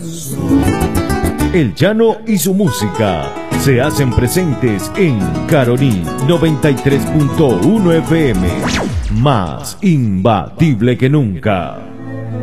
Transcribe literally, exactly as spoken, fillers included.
El Llano y su música se hacen presentes en Caroní noventa y tres punto uno F M, más imbatible que nunca.